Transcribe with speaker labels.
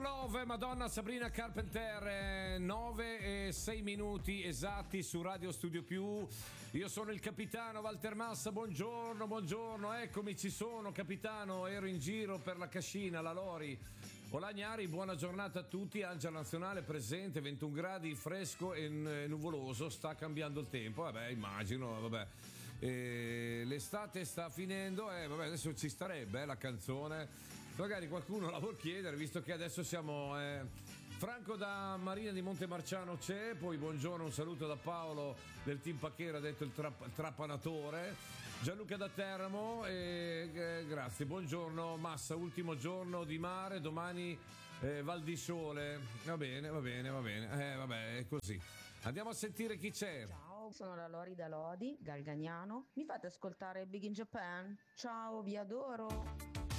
Speaker 1: Love, Madonna Sabrina Carpenter, 9 e 6 minuti esatti su Radio Studio Più. Io sono il capitano Walter Massa, buongiorno, eccomi, ci sono capitano, ero in giro per la cascina, la Lori. Olagnari, buona giornata a tutti, Angela Nazionale presente, 21 gradi, fresco e nuvoloso, sta cambiando il tempo, vabbè immagino, vabbè. L'estate sta finendo, vabbè, adesso ci starebbe la canzone, magari qualcuno la vuol chiedere, visto che adesso siamo Franco da Marina di Montemarciano c'è, poi buongiorno, un saluto da Paolo del team Pachera, detto il trappanatore, Gianluca da Teramo, grazie, buongiorno Massa, ultimo giorno di mare, domani Val di Sole, va bene, vabbè, è così. Andiamo a sentire chi c'è.
Speaker 2: Ciao, sono la Lori da Lodi, Galganiano. Mi fate ascoltare Big in Japan? Ciao, vi adoro.